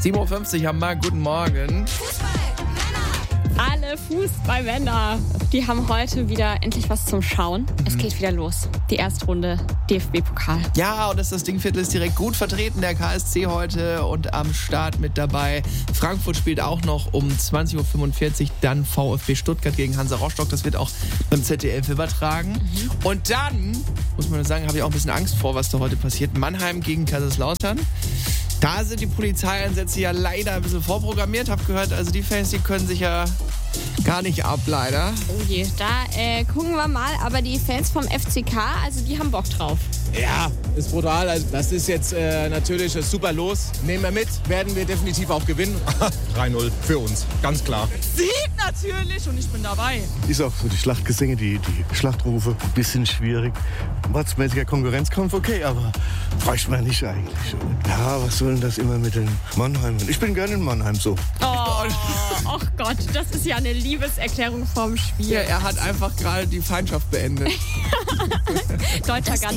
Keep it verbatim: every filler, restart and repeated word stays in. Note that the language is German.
sieben Uhr fünfzig am Markt, guten Morgen. Alle Fußballmänner, die haben heute wieder endlich was zum Schauen. Mhm. Es geht wieder los. Die erste Runde D F B-Pokal. Ja, und das, das Dingviertel ist direkt gut vertreten. Der K S C heute und am Start mit dabei. Frankfurt spielt auch noch um zwanzig Uhr fünfundvierzig. Dann VfB Stuttgart gegen Hansa Rostock. Das wird auch beim Z D F übertragen. Mhm. Und dann, muss man sagen, habe ich auch ein bisschen Angst vor, was da heute passiert. Mannheim gegen Kaiserslautern. Da sind die Polizeieinsätze ja leider ein bisschen vorprogrammiert. Hab gehört, also die Fans, die können sich ja gar nicht ab, leider. Oh je, da äh, gucken wir mal. Aber die Fans vom F C K, also die haben Bock drauf. Ja, ist brutal. Also das ist jetzt äh, natürlich super los. Nehmen wir mit, werden wir definitiv auch gewinnen. drei null für uns, ganz klar. Sieg natürlich und ich bin dabei. Ist auch so die Schlachtgesänge, die, die Schlachtrufe, ein bisschen schwierig. Mordsmäßiger Konkurrenzkampf, okay, aber bräuchte man nicht eigentlich. Ja, was soll denn das immer mit den Mannheimern? Ich bin gerne in Mannheim so. Oh, oh Gott, das ist ja eine Liebeserklärung vom Spiel. Ja, er hat einfach gerade die Feindschaft beendet. Deutscher Gast.